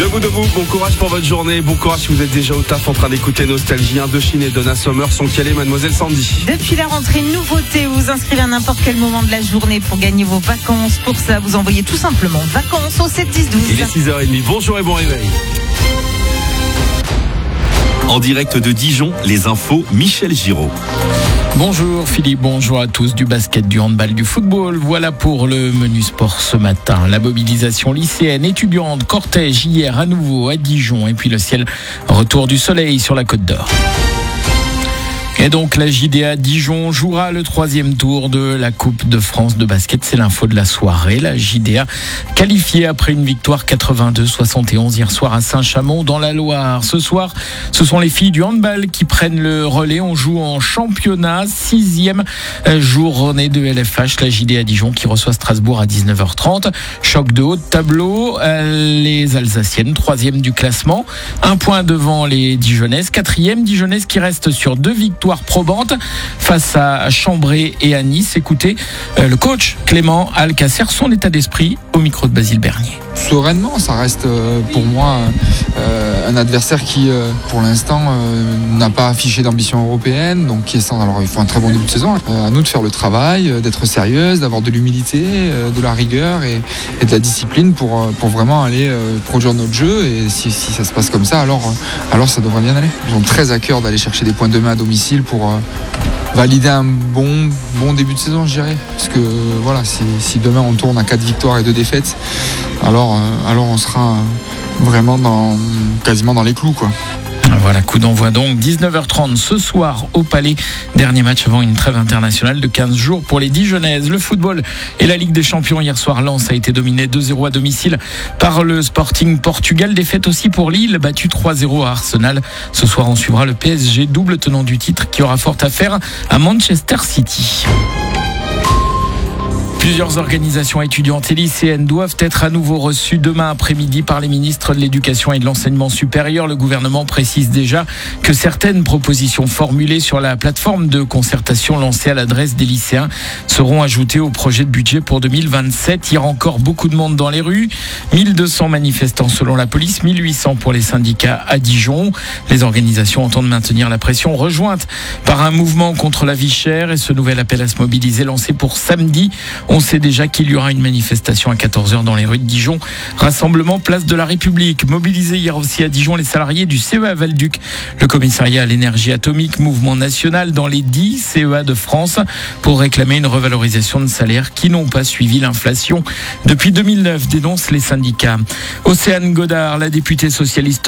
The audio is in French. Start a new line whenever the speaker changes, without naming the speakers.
Debout, bon courage pour votre journée, bon courage si vous êtes déjà au taf en train d'écouter Nostalgie. Indochine et Donna Summer sont calés, mademoiselle Sandy.
Depuis la rentrée, nouveauté, vous vous inscrivez à n'importe quel moment de la journée pour gagner vos vacances. Pour ça, vous envoyez tout simplement vacances au 7 10 12.
Il est 6h30, bonjour et bon réveil.
En direct de Dijon, les infos, Michel Giraud.
Bonjour Philippe, bonjour à tous. Du basket, du handball, du football. Voilà pour le menu sport ce matin. La mobilisation lycéenne, étudiante, cortège hier à nouveau à Dijon. Et puis le ciel, retour du soleil sur la Côte d'Or. Et donc la JDA Dijon jouera le 3e tour de la Coupe de France de basket. C'est l'info de la soirée. La JDA qualifiée après une victoire 82-71 hier soir à Saint-Chamond dans la Loire. Ce soir, ce sont les filles du handball qui prennent le relais. On joue en championnat, 6e journée de LFH. La JDA Dijon qui reçoit Strasbourg à 19h30. Choc de haut de tableau. Les Alsaciennes, 3e du classement. 1 point devant les Dijonnaises. 4e Dijonnaises qui reste sur 2 victoires probante face à Chambray et à Nice. Écoutez le coach Clément Alcacer, son état d'esprit au micro de Basile Bernier.
Sereinement, ça reste pour moi un adversaire qui pour l'instant n'a pas affiché d'ambition européenne, donc qui est sans. Alors il faut un très bon début de saison. À nous de faire le travail, d'être sérieuse, d'avoir de l'humilité, de la rigueur et de la discipline pour vraiment aller produire notre jeu. Et si ça se passe comme ça, alors ça devrait bien aller. Ils ont très à cœur d'aller chercher des points de main à domicile pour valider un bon début de saison, je dirais. Parce que voilà, si demain on tourne à 4 victoires et 2 défaites, alors on sera vraiment quasiment dans les clous, quoi.
Voilà, coup d'envoi donc 19h30 ce soir au Palais. Dernier match avant une trêve internationale de 15 jours pour les Dijonnaises. Le football et la Ligue des Champions hier soir, Lens a été dominé 2-0 à domicile par le Sporting Portugal. Défaite aussi pour Lille, battu 3-0 à Arsenal. Ce soir on suivra le PSG, double tenant du titre, qui aura fort à faire à Manchester City. Plusieurs organisations étudiantes et lycéennes doivent être à nouveau reçues demain après-midi par les ministres de l'Éducation et de l'Enseignement supérieur. Le gouvernement précise déjà que certaines propositions formulées sur la plateforme de concertation lancée à l'adresse des lycéens seront ajoutées au projet de budget pour 2027. Il y a encore beaucoup de monde dans les rues. 1200 manifestants selon la police, 1800 pour les syndicats à Dijon. Les organisations entendent maintenir la pression, rejointes par un mouvement contre la vie chère et ce nouvel appel à se mobiliser lancé pour samedi. On sait déjà qu'il y aura une manifestation à 14h dans les rues de Dijon. Rassemblement place de la République. Mobilisé hier aussi à Dijon les salariés du CEA Val-Duc. Le commissariat à l'énergie atomique, mouvement national dans les 10 CEA de France pour réclamer une revalorisation de salaire qui n'ont pas suivi l'inflation depuis 2009, dénoncent les syndicats. Océane Godard, la députée socialiste